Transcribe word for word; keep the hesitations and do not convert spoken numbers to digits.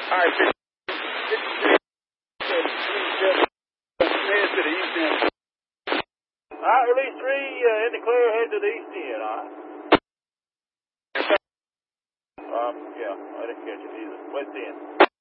All right, fifty, head to the east end. All right, release three, uh, in the clear, head to the east end, all right? Um, yeah, I didn't catch it either. West end.